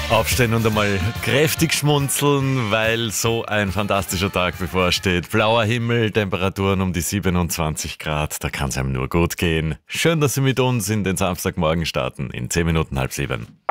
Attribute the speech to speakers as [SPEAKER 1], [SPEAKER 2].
[SPEAKER 1] Aufstehen und einmal kräftig schmunzeln, weil so ein fantastischer Tag bevorsteht. Blauer Himmel, Temperaturen um die 27 Grad, da kann es einem nur gut gehen. Schön, dass Sie mit uns in den Samstagmorgen starten, in 10 Minuten 6:30.